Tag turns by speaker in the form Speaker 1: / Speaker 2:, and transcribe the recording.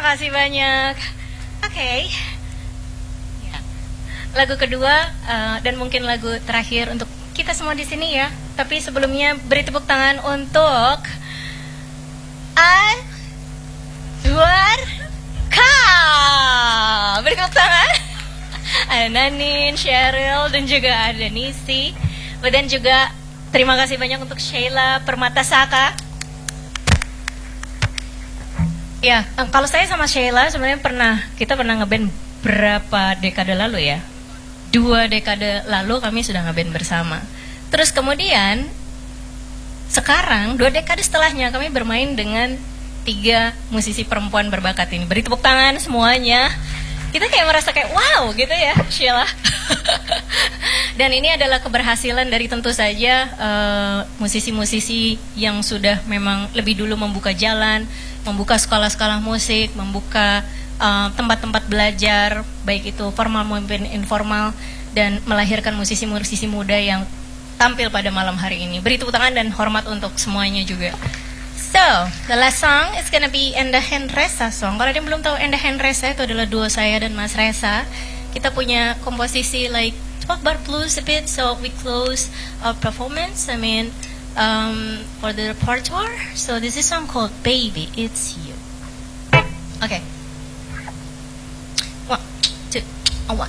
Speaker 1: kasih banyak. Oke. Ya. Lagu kedua dan mungkin lagu terakhir untuk kita semua di sini ya. Tapi sebelumnya beri tepuk tangan untuk Adwarka. Beri tepuk tangan. Ada Nanin, Cheryl, dan juga ada Nisi. Dan juga terima kasih banyak untuk Sheila Permatasaka. Ya, kalau saya sama Sheila sebenarnya kita pernah ngeband berapa dekade lalu ya? 2 dekade lalu kami sudah ngeband bersama. Terus kemudian sekarang 2 dekade setelahnya kami bermain dengan 3 musisi perempuan berbakat ini. Beri tepuk tangan semuanya. Kita kayak merasa kayak wow gitu ya, Sheila. Dan ini adalah keberhasilan dari tentu saja musisi-musisi yang sudah memang lebih dulu membuka jalan, membuka sekolah-sekolah musik, membuka tempat-tempat belajar, baik itu formal maupun informal, dan melahirkan musisi-musisi muda yang tampil pada malam hari ini. Beri tepuk tangan dan hormat untuk semuanya juga. So, the last song is gonna be Endah Hendresa song. Kalau ada yang belum tahu, Endah Hendresa itu adalah duo saya dan Mas Resa. Kita punya komposisi like talk about blues a bit, so we close our performance. For the repertoire. So this is a song called Baby It's You. Okay.